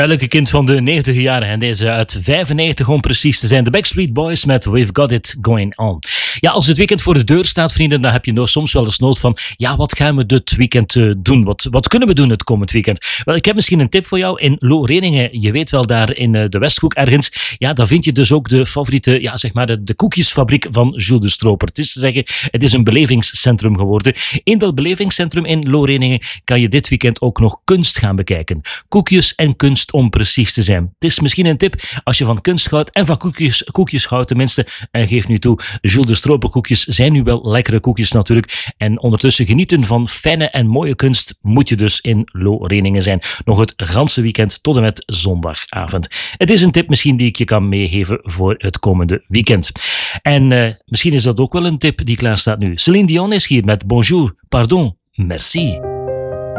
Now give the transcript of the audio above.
duidelijk een kind van de 90 jaren en deze uit 95 om precies te zijn. De Backstreet Boys met We've Got It Going On. Ja, als het weekend voor de deur staat, vrienden, dan heb je soms wel eens nood van, ja, wat gaan we dit weekend doen? Wat kunnen we doen het komend weekend? Wel, ik heb misschien een tip voor jou. In Loo-Reningen, je weet wel, daar in de Westhoek ergens, ja, daar vind je dus ook de favoriete, ja, zeg maar, de koekjesfabriek van Jules de Stroper. Het is te zeggen, het is een belevingscentrum geworden. In dat belevingscentrum in Loo-Reningen kan je dit weekend ook nog kunst gaan bekijken. Koekjes en kunst om precies te zijn. Het is misschien een tip als je van kunst houdt en van koekjes houdt tenminste. En geef nu toe, Jules de Stroper koekjes zijn nu wel lekkere koekjes natuurlijk. En ondertussen genieten van fijne en mooie kunst moet je dus in Loo-Reningen zijn. Nog het ganse weekend tot en met zondagavond. Het is een tip misschien die ik je kan meegeven voor het komende weekend. En misschien is dat ook wel een tip die klaar staat nu. Céline Dion is hier met Bonjour, Pardon, Merci.